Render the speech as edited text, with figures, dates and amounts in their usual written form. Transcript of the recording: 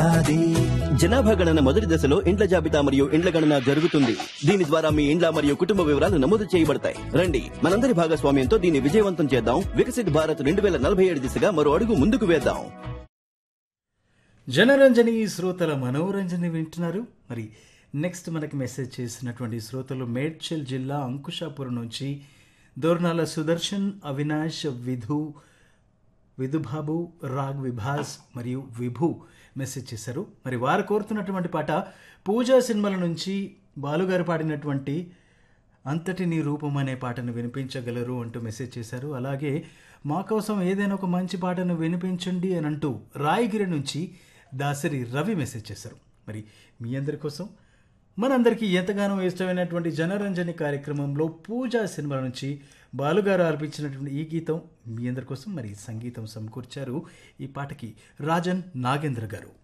జనాభా గణన మొదటి దశలో ఇండ్ల జాబితా మరియు ఇండ్ల గణన జరుగుతుంది. దీని ద్వారా మీ ఇండ్ల మరియు కుటుంబ వివరాలు నమోదు చేయబడతాయి. రండి, మనందరి భాగస్వామ్యంతో దీన్ని విజయవంతం చేద్దాం. వికసిత్ భారత్ 2047 దిశగా మరో అడుగు ముందుకు వేద్దాం. జనరంజని శ్రోతల మనోరంజని వింటున్నారు. మరి నెక్స్ట్ మనకి మెసేజ్ చేసినటువంటి శ్రోతలు మేడ్చల్ జిల్లా అంకుశాపురం నుంచి దోర్నాల సుదర్శన్, అవినాష్, విధుబాబు, రాగ్, విభాస్ మరియు విభు మెసేజ్ చేశారు. మరి వారు కోరుతున్నటువంటి పాట పూజా సినిమాల నుంచి బాలుగారు పాడినటువంటి అంతటి నీ రూపం అనే పాటను వినిపించగలరు అంటూ మెసేజ్ చేశారు. అలాగే మా కోసం ఏదైనా ఒక మంచి పాటను వినిపించండి అని అంటూ రాయగిరి నుంచి దాసరి రవి మెసేజ్ చేశారు. మరి మీ అందరి కోసం మనందరికీ ఎంతగానో ఇష్టమైనటువంటి జనరంజని కార్యక్రమంలో పూజా సినిమాల నుంచి బాలుగారు ఆలపించినటువంటి ఈ గీతం మీ అందరి కోసం. మరి సంగీతం సమకూర్చారు ఈ పాటకి రాజన్ నాగేంద్ర గారు.